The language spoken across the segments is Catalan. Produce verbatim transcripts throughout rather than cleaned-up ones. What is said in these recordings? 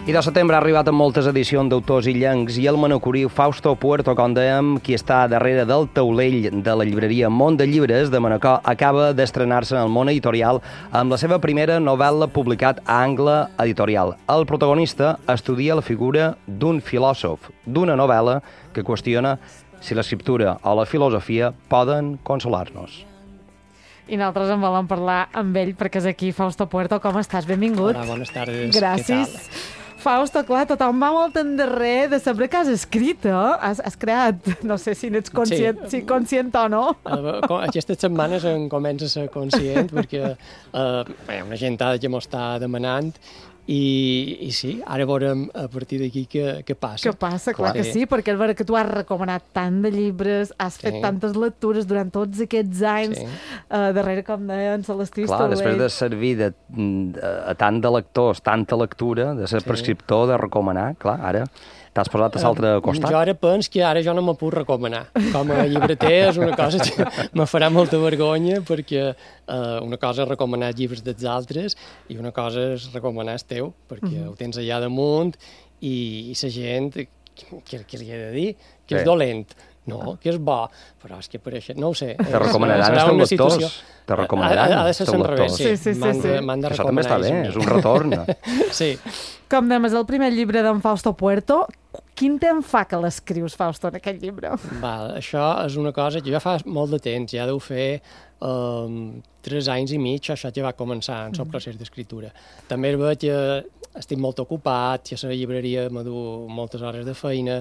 I de setembre ha arribat amb moltes edicions d'autors illencs i el manacorí Fausto Puerto, com dèiem, qui està darrere del taulell de la llibreria Món de Llibres de Manacor, acaba d'estrenar-se en el món editorial amb la seva primera novel·la publicat a Angle Editorial. El protagonista estudia la figura d'un filòsof, d'una novel·la que qüestiona si l'escriptura o la filosofia poden consolar-nos. I nosaltres en volem parlar amb ell perquè és aquí. Fausto Puerto, com estàs? Benvingut. Hola, bones tardes. Gràcies. Què tal? Fausto, clar, tothom va molt endarrer de saber que has escrit, eh? Has, has creat, no sé si n'ets conscient, sí. si conscient o no. Aquestes setmanes em comença a ser conscient perquè eh, una gentada ja m'ho està demanant i, i sí, ara veurem a partir d'aquí què, què passa. Què passa, clar, clar que sí, perquè és vera que tu has recomanat tant de llibres, has fet sí. tantes lectures durant tots aquests anys, sí. uh, darrere, com deia en Celestí Clar, després de servir de, de, a tant de lectors, tanta lectura, de ser sí. prescriptor, de recomanar, clar, ara t'has posat a l'altre costat. Jo ara penso que ara jo no me puc recomanar. Com a llibreter és una cosa que me farà molta vergonya perquè uh, una cosa és recomanar llibres dels altres i una cosa és recomanar el teu, perquè mm -hmm. ho tens allà damunt i, i la gent, què, què li he de dir? Que sí. és dolent. No, que és bo, però és que per això, no ho sé. Te recomanaran els teus lectors. Te recomanaran ha, ha de ser al revés, sí. sí, sí, sí, M'han de, sí. m'han de Això també està bé, és un retorn. Sí. Com dèiem, és el primer llibre d'en Fausto Puerto. Quin temps fa que l'escrius, Fausto, en aquest llibre? Val, això és una cosa que jo fa molt de temps, ja deu fer um, tres anys i mig, això ja va començar en el procés d'escriptura. També veig que estic molt ocupat, que a la llibreria me du moltes hores de feina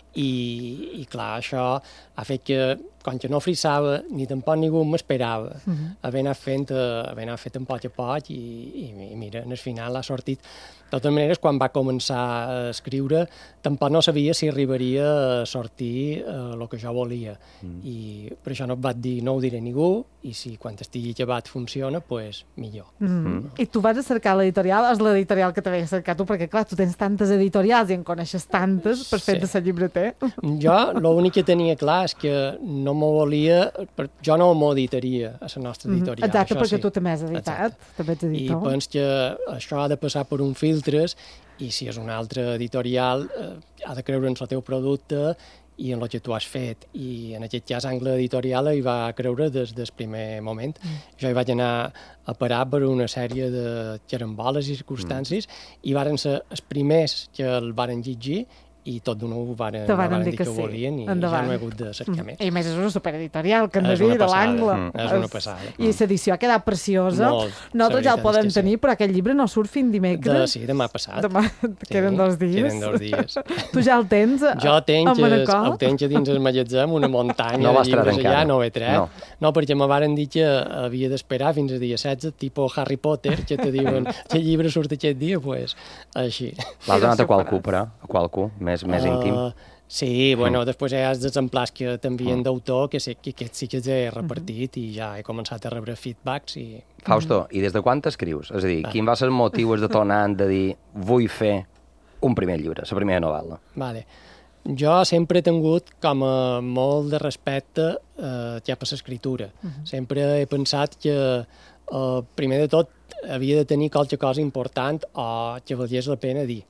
i, i clar, això ha fet que, quan que no frissava, ni tampoc ningú m'esperava, uh -huh. haver anat fent, uh, haver anat fet en poc a poc i, i, i mira, en el final ha sortit. De totes maneres, quan va començar a escriure, tampoc no sabia si arribaria a sortir el uh, que jo volia. Mm. I per això no et vaig dir, no ho diré a ningú, i si quan estigui acabat funciona, doncs pues, millor. Mm. Mm. I tu vas a cercar l'editorial, és l'editorial que t'havia cercat tu, perquè clar, tu tens tantes editorials i en coneixes tantes per fet sí. de ser llibreter. Jo l'únic que tenia clar és que no m'ho volia, jo no m'ho editaria a la nostra editorial. Mm. Exacte, perquè sí. tu també has editat, Exacte. també ets editor. I penso que això ha de passar per un filtres i si és una altra editorial eh, ha de creure en el teu producte i en el que tu has fet. I en aquest cas Angle Editorial hi va creure des del primer moment. Mm. Jo hi vaig anar a parar per una sèrie de caramboles i circumstàncies mm. i varen ser els primers que el varen llegir i tot d'una ho varen, varen, varen dir dir que, que ho sí. volien i Endavant. ja no he hagut de cercar mm. més. I més és una supereditorial, que hem de és dir, de passada. l'Angle. Mm. És una passada. I l'edició ha quedat preciosa. Molt. Nosaltres ja el podem tenir, sí. però aquest llibre no surt fins dimecres. De, sí, demà passat. Demà sí, queden dos dies. Queden dos dies. Tu ja el tens a, jo tenc, a Manacor? Jo tenc dins el magatzem una muntanya no de llibres allà, no ho he tret. No. no, perquè me varen dir que havia d'esperar fins al dia setze, tipus Harry Potter, que te diuen que el llibre surt aquest dia, doncs pues, així. L'has donat a qualcú, però? A qualcú? Més, més uh, íntim? Sí, bueno, mm. després hi ha els exemplars que t'envien mm. d'autor, que, sé, que aquests sí que els he repartit mm. i ja he començat a rebre feedbacks. I... Fausto, mm. i des de quan t'escrius? És a dir, ah. quin va ser el motiu de tornar de dir vull fer un primer llibre, la primera novel·la? Vale. Jo sempre he tingut com a molt de respecte eh, ja per l'escriptura. Mm -hmm. Sempre he pensat que, eh, primer de tot, havia de tenir qualque cosa important o que valies la pena dir.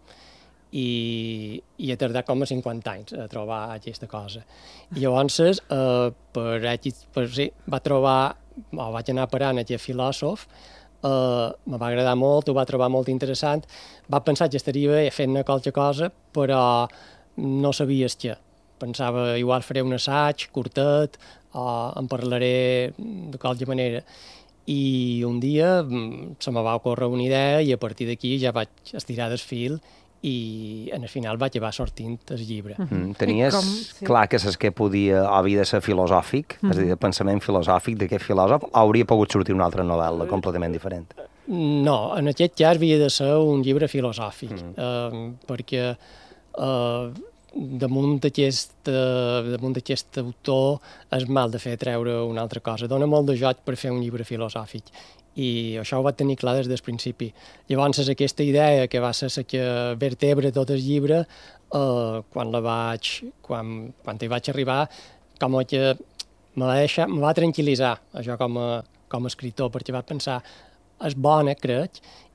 I, i he tardat com a cinquanta anys a trobar aquesta cosa. I llavors, eh, per, per, sí, va trobar, o vaig anar parant aquest filòsof, eh, me va agradar molt, ho va trobar molt interessant, va pensar que estaria bé fent-ne qualque cosa, però no sabies què. Pensava, igual faré un assaig, curtet, o en parlaré de qualque manera. I un dia se me va ocórrer una idea i a partir d'aquí ja vaig estirar del fil i en el final va acabar sortint el llibre. Mm, tenies com, sí. clar que saps que podia, havia de ser filosòfic, mm. és a dir, de pensament filosòfic d'aquest filòsof, o hauria pogut sortir una altra novel·la completament diferent? No, en aquest cas havia de ser un llibre filosòfic, mm. eh, perquè eh, damunt d'aquest damunt d'aquest autor és mal de fer treure una altra cosa. Dóna molt de joc per fer un llibre filosòfic. I això ho vaig tenir clar des del principi. Llavors, aquesta idea que va ser la que vertebra tot el llibre, eh, quan la vaig, quan, quan hi vaig arribar, com que me va, deixar, me va tranquil·litzar, això com a, com a escriptor, perquè vaig pensar, és bona, crec,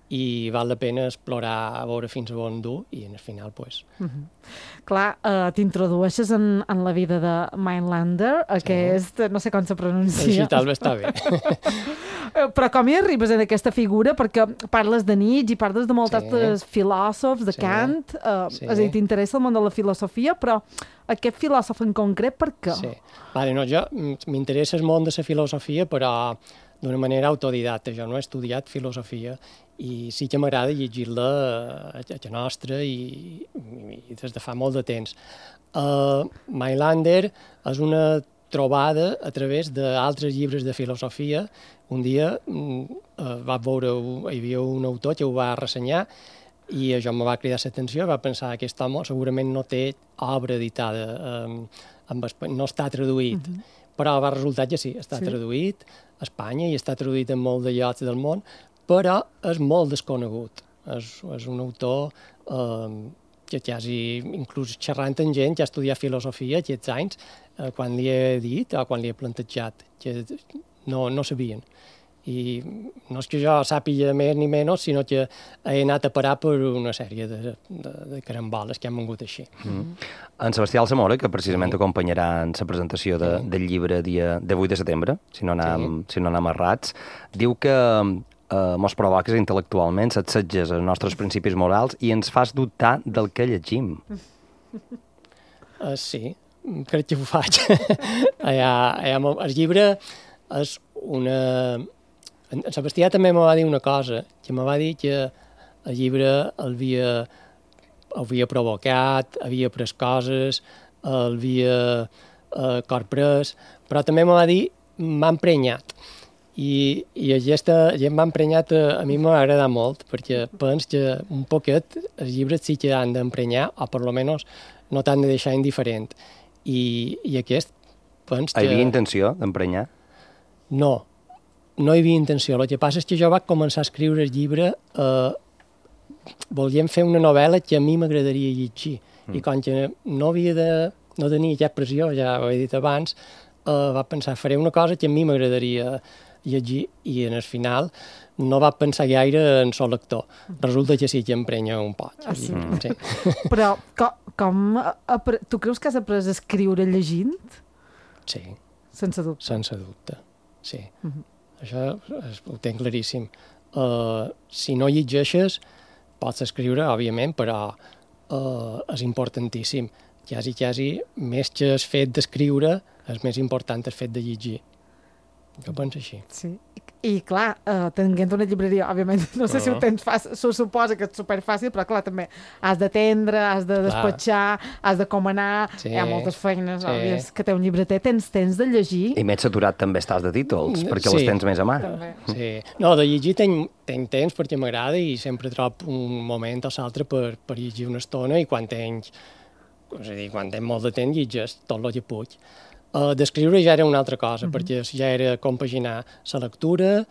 i val la pena explorar a veure fins a on dur i al final, pues... Uh -huh. Clar, uh, t'introdueixes en, en la vida de Mindlander, aquest, sí. no sé com se pronuncia. Així tal bé està bé. Però com hi arribes en aquesta figura? Perquè parles de Nietzsche i parles de molts sí. altres filòsofs, de sí. Kant, uh, sí. és a dir, t'interessa el món de la filosofia, però aquest filòsof en concret, per què? Sí. Vale, no, jo m'interessa el món de la filosofia, però d'una manera autodidacta. Jo no he estudiat filosofia i sí que m'agrada llegir-la a casa nostra i, i des de fa molt de temps. Uh, Mindlander és una trobada a través d'altres llibres de filosofia. Un dia uh, vaig veure, hi havia un autor que ho va ressenyar i això em va cridar l'atenció, va pensar que aquest home segurament no té obra editada, um, amb, no està traduït, uh -huh. però va resultar que sí, està sí. traduït a Espanya i està traduït en molts de llocs del món, però és molt desconegut. És, és un autor um, que quasi, inclús xerrant amb gent que ha estudiat filosofia aquests anys, eh, quan li he dit o quan li he plantejat, que no, no sabien. I no és que jo sàpiga més ni menys, sinó que he anat a parar per una sèrie de, de, de caramboles que han vengut així. Mm. En Sebastià Alsamora, que precisament sí. acompanyarà en la presentació de, sí. del llibre dia de vuit de setembre, si no anem, sí. si no anem errats, diu que eh, mos provoques intel·lectualment, s'assetges els nostres principis morals i ens fas dubtar del que llegim. Uh, sí, crec que ho faig. ja, ja, el llibre és una... En Sebastià també me va dir una cosa, que me va dir que el llibre havia, havia provocat, havia pres coses, havia eh, corprès, però també me va dir m'ha emprenyat. I, i aquesta gent m'ha emprenyat a, a mi m'ha agradat molt, perquè penso que un poquet els llibres sí que han d'emprenyar, o per lo menos no t'han de deixar indiferent. I, i aquest penso que... Hi havia intenció d'emprenyar? No. No hi havia intenció. El que passa és que jo vaig començar a escriure el llibre eh, volíem fer una novel·la que a mi m'agradaria llegir. Mm. I com que no havia de... no tenia cap pressió, ja ho he dit abans, eh, vaig pensar, faré una cosa que a mi m'agradaria llegir i en el final no vaig pensar gaire en sol lector. Resulta que sí que emprenya un poc. Ah, sí? Mm. Sí. Però com... com tu creus que has après a escriure llegint? Sí. Sense dubte. Sense dubte, sí. Mm -hmm. Això és, ho tenc claríssim. Uh, si no llegeixes, pots escriure, òbviament, però uh, és importantíssim. Quasi, quasi, més que el fet d'escriure, és més important el fet de llegir. Jo penso així. Sí. I, clar, uh, tenint una llibreria, òbviament, no sé uh -huh. si ho tens fàcil, s'ho suposa que és superfàcil, però, clar, també has d'atendre, has de despatxar, has de comanar, sí. Hi ha moltes feines, sí. Òbvies, que té un llibreter, tens temps de llegir. I més saturat també estàs de títols, perquè sí. les tens més a mà. També. Sí. No, de llegir tenc, tenc temps perquè m'agrada i sempre trobo un moment o l'altre per, per llegir una estona i quan tenc, és a dir, quan tenc molt de temps llegeix tot el que puc. Uh, d'escriure ja era una altra cosa, uh -huh. perquè ja era compaginar la lectura,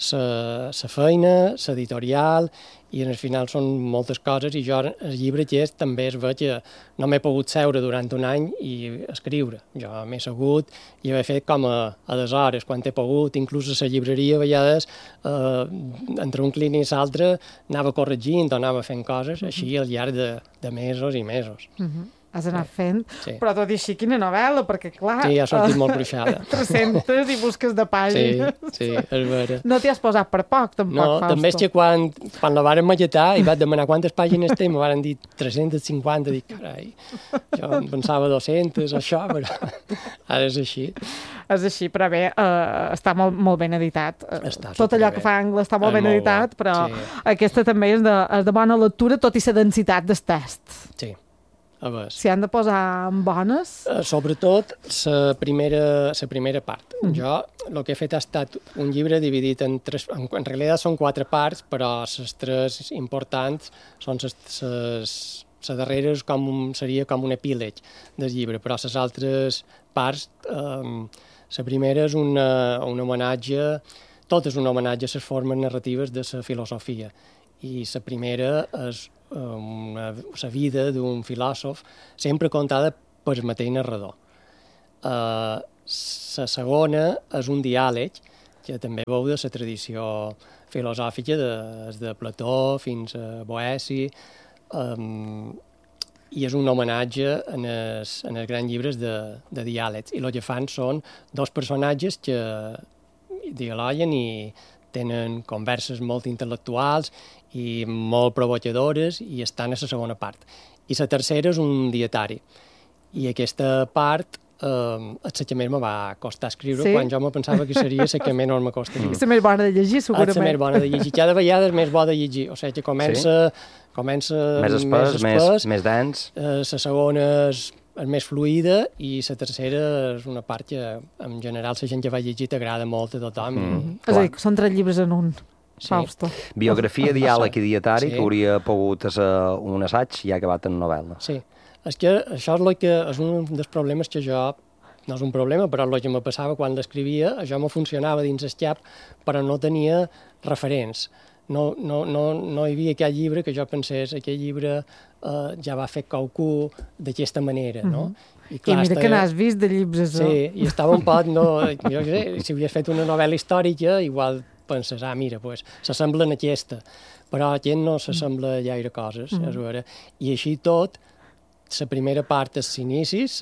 la feina, l'editorial, i en el final són moltes coses, i jo el llibre que és també es veig que no m'he pogut seure durant un any i escriure. Jo m'he segut i he fet com a, a des hores, quan he pogut, inclús a la llibreria a vegades, uh, entre un client i l'altre, anava corregint o anava fent coses, uh -huh. així al llarg de, de mesos i mesos. Uh -huh. Has anat fent, sí. Però tot i així, quina novel·la, perquè clar... Sí, ha sortit uh, molt gruixada. tres-centes i busques de pàgines. Sí, sí, és vera. No t'hi has posat per poc, tampoc, no, Fausto. També és que quan, quan la varen maquetar i vaig demanar quantes pàgines té, me varen dir tres-centes cinquanta, dic, carai, jo em pensava dues-centes o això, però ara és així. És així, però bé, uh, està molt, molt ben editat. Està tot allò bé. que fa Angle està molt és ben molt editat, bo. però sí. aquesta també és de, és de bona lectura, tot i la densitat dels tests. Sí. A veure. Si han de posar bones... Uh, sobretot la primera, la primera part. Mm. Jo el que he fet ha estat un llibre dividit en tres... En, en realitat són quatre parts, però les tres importants són les darreres com un, seria com un epíleg del llibre, però les altres parts, um, la primera és una, un homenatge, tot és un homenatge a les formes narratives de la filosofia. I la primera és una, la vida d'un filòsof sempre contada per el mateix narrador. Uh, la segona és un diàleg que també veu de la tradició filosòfica des de Plató fins a Boeci, um, i és un homenatge en els, en els grans llibres de, de diàlegs. I el que fan són dos personatges que dialoguen i tenen converses molt intel·lectuals i molt provocadores i estan a la segona part. I la tercera és un dietari. I aquesta part eh, és la que més me va costar escriure, sí? Quan jo me pensava que seria la que menys me costaria. És la més bona de llegir, segurament. És la més bona de llegir. Cada vegada és més bona de llegir. O sigui, que comença... Sí? Comença més espès, més, més, més dens. Eh, la segona és, és més fluida i la tercera és una part que, en general, la gent que va llegir t'agrada molt a tothom. Mm. I, és a dir, són tres llibres en un. Sí. Fausto. Biografia, diàleg i dietari, sí. Que hauria pogut ser un assaig i ha acabat en novel·la. Sí. És que això és, que, és un dels problemes que jo... No és un problema, però el que me passava quan l'escrivia, això me funcionava dins el cap, però no tenia referents. No, no, no, no hi havia aquell llibre que jo pensés, aquest llibre eh, ja va fer qualcú d'aquesta manera, no? Mm-hmm. I, clar, I mira estava... que n'has vist de llibres, no? Sí, i estava un poc, no, jo què sé, si havies fet una novel·la històrica, igual penses, ah, mira, pues, s'assemblen a aquesta, però aquest no s'assembla a gaire coses, mm-hmm. és vera. I així tot, la primera part és l'inicis,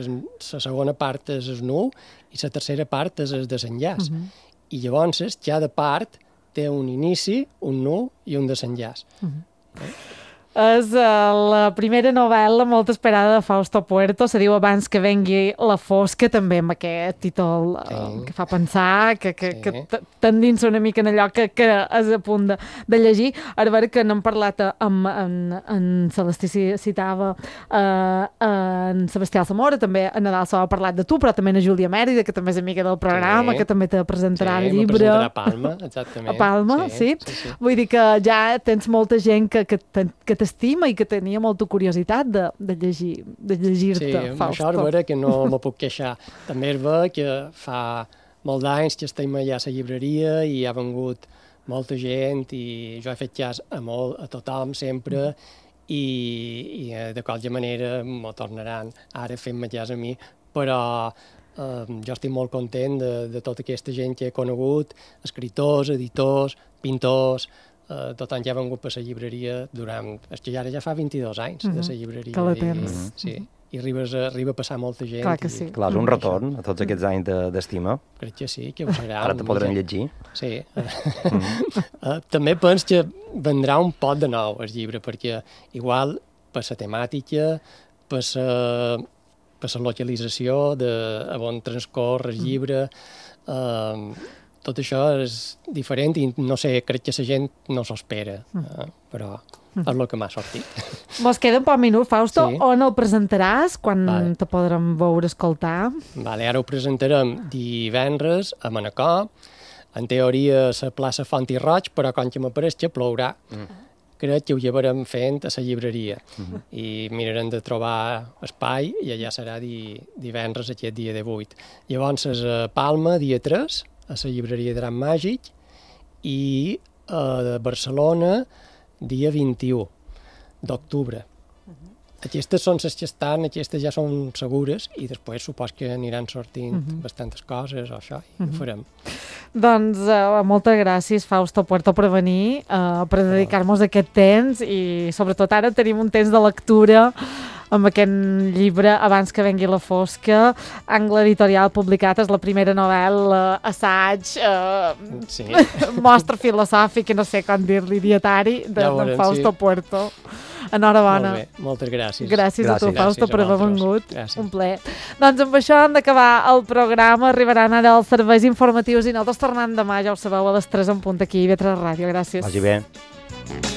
la segona part és el nu, i la tercera part és el desenllaç. Mm-hmm. I llavors, cada part té un inici, un nu i un desenllaç. Mm-hmm. Eh? És uh, la primera novel·la molt esperada de Fausto Puerto, se diu Abans que vengui la fosca, també amb aquest títol uh, sí. Que fa pensar, que, que, sí. que t'endinsa una mica en allò que, que és a punt de, de llegir. Ara veure que n'hem parlat amb en, en Celestí citava uh, en Sebastià Zamora, també a Nadal s'ha parlat de tu, però també en Júlia Mèrida, que també és amiga del programa, sí. Que també te presentarà sí, el llibre. Sí, me presentarà a Palma, exactament. A Palma, sí. Sí, sí, sí. Vull dir que ja tens molta gent que, que, que t'estima i que tenia molta curiositat de, de llegir de llegir-te, sí, Fausto. Això és vera que no me puc queixar. També és vera que fa molt d'anys que estem allà a la llibreria i ha vengut molta gent i jo he fet cas a molt, a tothom sempre i, i de qualsevol manera m'ho tornaran ara fent-me cas a mi, però eh, jo estic molt content de, de tota aquesta gent que he conegut, escriptors, editors, pintors. Uh, tothom ja ha vengut per la llibreria durant... És que ara ja fa vint-i-dos anys mm-hmm. de la llibreria. Que la tens. I, sí, i arribes a, arriba a passar molta gent. Clar que sí. I, clar, és un retorn a tots aquests anys d'estima. De, Crec que sí, que ho serà. Ara te podran llegir. Sí. Mm. uh, també pens que vendrà un pot de nou el llibre, perquè igual per la temàtica, per la, per la localització de a on transcorre el llibre, uh, tot això és diferent i no sé, crec que la gent no s'ho espera, eh, però és el que m'ha sortit. Mos queda un poc minut, Fausto. Sí. On el presentaràs? Quan vale. Te podrem veure, escoltar? Vale, ara ho presentarem divendres a Manacor. En teoria a la plaça Font i Roig, però com que m'apareix que plourà, mm. crec que ho llevarem fent a la llibreria. Mm-hmm. I mirarem de trobar espai i allà serà di, divendres aquest dia divuit. Llavors és a Palma, dia tres, a la llibreria Drac Màgic, i a Barcelona, dia vint-i-u d'octubre. Uh-huh. Aquestes són les que estan, aquestes ja són segures, i després supos que aniran sortint uh-huh. bastantes coses o això, i uh-huh. ho farem. Doncs uh, moltes gràcies, Fausto Puerto, per venir, uh, per dedicar-nos aquest temps, i sobretot ara tenim un temps de lectura amb aquest llibre, Abans que vengui la fosca, Angle Editorial publicat, és la primera novel·la, assaig, eh, sí. mostra filosòfic, i no sé com dir-li, dietari, de, ja veurem, de Fausto sí. Puerto. Enhorabona. Molt bé, moltes gràcies. Gràcies, gràcies a tu, Fausto, gràcies per haver vengut. Gràcies. Un plaer. Doncs amb això hem d'acabar el programa, arribaran ara els serveis informatius i nosaltres tornant demà, ja ho sabeu, a les tres en punt aquí, a I V tres Ràdio. Gràcies. Vagi bé.